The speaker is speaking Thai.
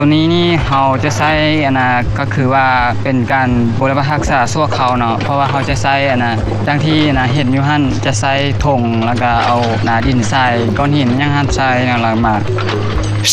ตัวนี้นี่เราจะใช้ก็คือว่าเป็นการบูรณะรักษาชั่วคราวเนาะเพราะว่าเขาจะใช้ดังที่เห็นอยู่หั่นจะใช้ถงแล้วก็เอาดินทรายก้อนหินย่างหั่นทรายแล้วมา